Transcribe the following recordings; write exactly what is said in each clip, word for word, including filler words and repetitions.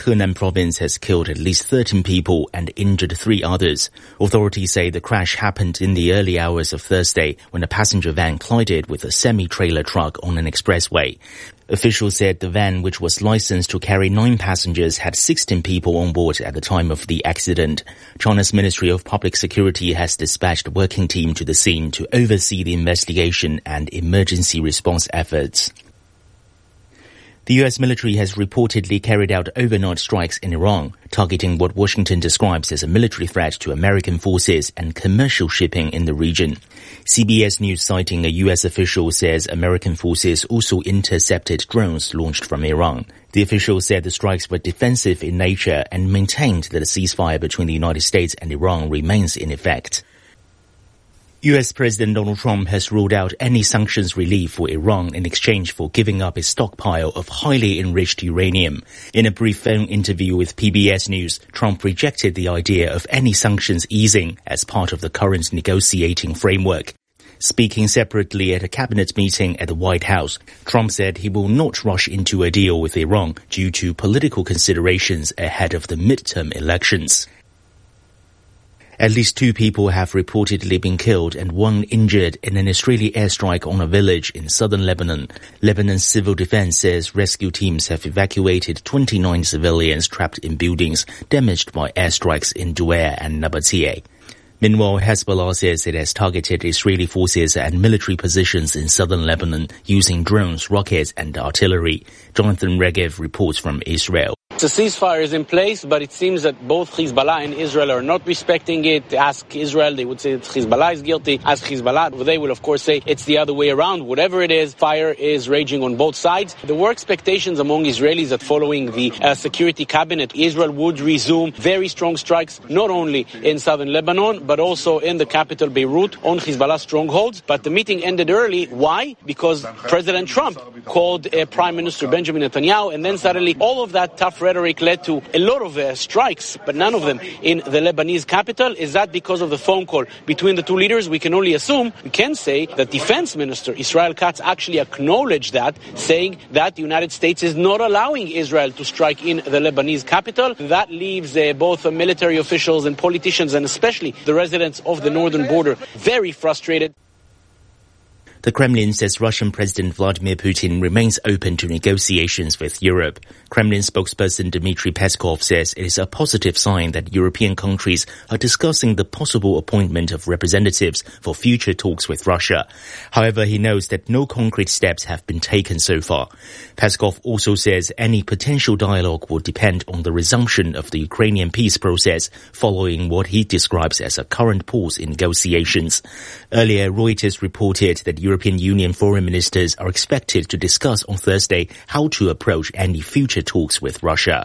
Henan province has killed at least thirteen people and injured three others. Authorities say the crash happened in the early hours of Thursday when a passenger van collided with a semi-trailer truck on an expressway. Officials said the van, which was licensed to carry nine passengers, had sixteen people on board at the time of the accident. China's Ministry of Public Security has dispatched a working team to the scene to oversee the investigation and emergency response efforts. The U S military has reportedly carried out overnight strikes in Iran, targeting what Washington describes as a military threat to American forces and commercial shipping in the region. C B S News, citing a U S official, says American forces also intercepted drones launched from Iran. The official said the strikes were defensive in nature and maintained that a ceasefire between the United States and Iran remains in effect. U S President Donald Trump has ruled out any sanctions relief for Iran in exchange for giving up a stockpile of highly enriched uranium. In a brief phone interview with P B S News, Trump rejected the idea of any sanctions easing as part of the current negotiating framework. Speaking separately at a cabinet meeting at the White House, Trump said he will not rush into a deal with Iran due to political considerations ahead of the midterm elections. At least two people have reportedly been killed and one injured in an Israeli airstrike on a village in southern Lebanon. Lebanon's civil defense says rescue teams have evacuated twenty-nine civilians trapped in buildings damaged by airstrikes in Duer and Nabatea. Meanwhile, Hezbollah says it has targeted Israeli forces and military positions in southern Lebanon using drones, rockets and artillery. Jonathan Regev reports from Israel. The ceasefire is in place, but it seems that both Hezbollah and Israel are not respecting it. Ask Israel, they would say that Hezbollah is guilty. Ask Hezbollah, they will of course say it's the other way around. Whatever it is, fire is raging on both sides. There were expectations among Israelis that following the uh, security cabinet, Israel would resume very strong strikes, not only in southern Lebanon, but also in the capital Beirut on Hezbollah strongholds. But the meeting ended early. Why? Because President Trump called uh, Prime Minister Benjamin Netanyahu, and then suddenly all of that tough rhetoric led to a lot of uh, strikes, but none of them in the Lebanese capital. Is that because of the phone call between the two leaders? We can only assume. We can say that Defense Minister Israel Katz actually acknowledged that, saying that the United States is not allowing Israel to strike in the Lebanese capital. That leaves uh, both uh, military officials and politicians, and especially the residents of the northern border, very frustrated. The Kremlin says Russian President Vladimir Putin remains open to negotiations with Europe. Kremlin spokesperson Dmitry Peskov says it is a positive sign that European countries are discussing the possible appointment of representatives for future talks with Russia. However, he notes that no concrete steps have been taken so far. Peskov also says any potential dialogue will depend on the resumption of the Ukrainian peace process following what he describes as a current pause in negotiations. Earlier, Reuters reported that European Union foreign ministers are expected to discuss on Thursday how to approach any future talks with Russia.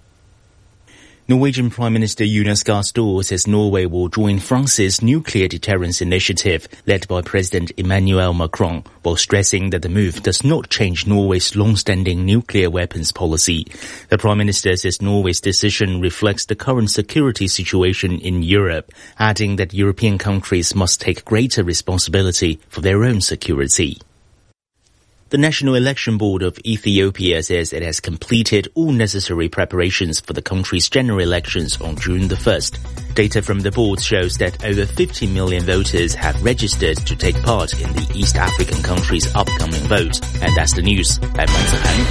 Norwegian Prime Minister Jonas Gahr Støre says Norway will join France's nuclear deterrence initiative led by President Emmanuel Macron, while stressing that the move does not change Norway's long-standing nuclear weapons policy. The Prime Minister says Norway's decision reflects the current security situation in Europe, adding that European countries must take greater responsibility for their own security. The National Election Board of Ethiopia says it has completed all necessary preparations for the country's general elections on June the first. Data from the board shows that over fifty million voters have registered to take part in the East African country's upcoming vote. And that's the news. I'm Manzahan.